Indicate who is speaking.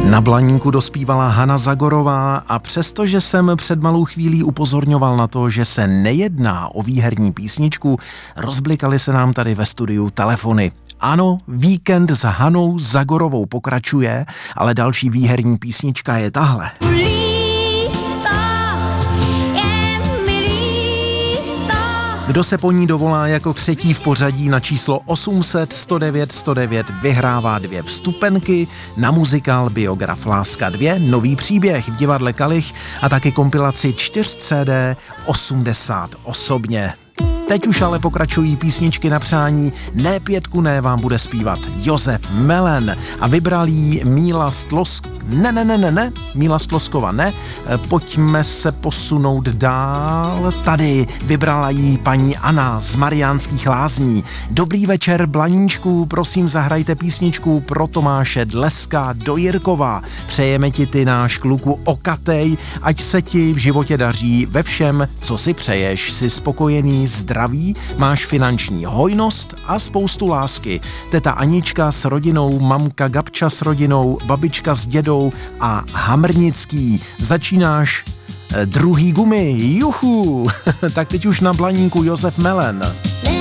Speaker 1: Na Blaníku dospívala Hana Zagorová a přestože jsem před malou chvílí upozorňoval na to, že se nejedná o výherní písničku, rozblikaly se nám tady ve studiu telefony. Ano, víkend s Hanou Zagorovou pokračuje, ale další výherní písnička je tahle. Kdo se po ní dovolá jako třetí v pořadí na číslo 800 109 109 vyhrává 2 vstupenky na muzikál Biograf Láska 2, nový příběh v divadle Kalich a taky kompilaci 4 CD 80 osobně. Teď už ale pokračují písničky na přání. Ne 5, ne vám bude zpívat Josef Melen a vybral jí Míla Míla Stloskova ne. Pojďme se posunout dál. Tady vybrala jí paní Anna z Mariánských Lázní. Dobrý večer, Blaníčku, prosím zahrajte písničku pro Tomáše Dleska do Jirkova. Přejeme ti ty náš kluku okatej, ať se ti v životě daří ve všem, co si přeješ. Jsi spokojený, zdraví, máš finanční hojnost a spoustu lásky. Teta Anička s rodinou, mamka Gabča s rodinou, babička s dědou a Hamrnický. Začínáš druhý gumy, juhu. Tak teď už na Blaníku Josef Melen.